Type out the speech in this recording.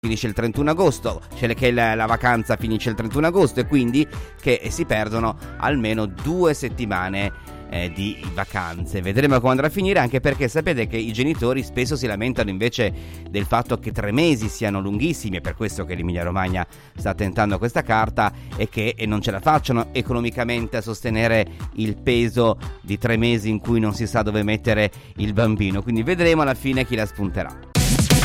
finisce il 31 agosto, cioè che la vacanza finisce il 31 agosto e quindi che si perdono almeno 2 settimane di vacanze. Vedremo come andrà a finire, anche perché sapete che i genitori spesso si lamentano invece del fatto che 3 mesi siano lunghissimi, è per questo che l'Emilia Romagna sta tentando questa carta e che non ce la facciano economicamente a sostenere il peso di 3 mesi in cui non si sa dove mettere il bambino, quindi vedremo alla fine chi la spunterà.